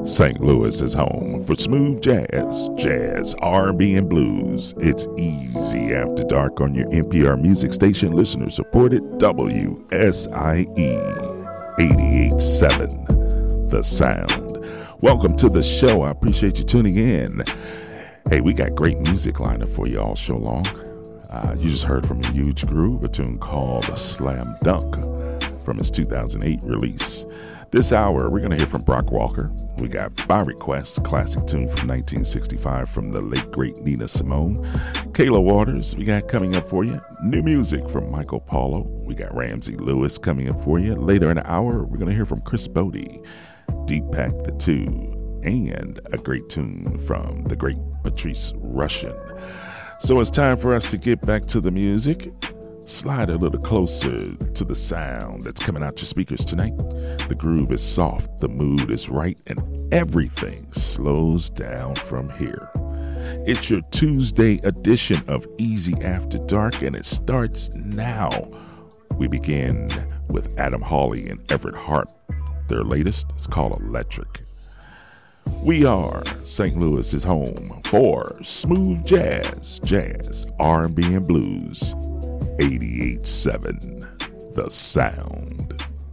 St. Louis is home for smooth jazz, R&B, and blues. It's easy after dark on your NPR music station, listener supported WSIE 88.7, The Sound. Welcome to the show. I appreciate you tuning in. Hey, we got great music lined up for you all show long. You just heard from a huge groove, a tune called Slam Dunk from his 2008 release. This hour, we're going to hear from Brock Walker. We got By Request, classic tune from 1965 from the late, great Nina Simone. Kayla Waters, we got coming up for you. New music from Michael Paulo. We got Ramsey Lewis coming up for you. Later in the hour, we're going to hear from Chris Bodie, Deepak the Two, and a great tune from the great Patrice Rushen. So it's time for us to get back to the music. Slide a little closer to the sound that's coming out your speakers tonight. The groove is soft, the mood is right, and everything slows down from here. It's your Tuesday edition of Easy After Dark, and it starts now. We begin with Adam Hawley and Everett Hart. Their latest is called Electric. We are St. Louis's home for smooth jazz, R&B, and blues. 88.7, The Sound.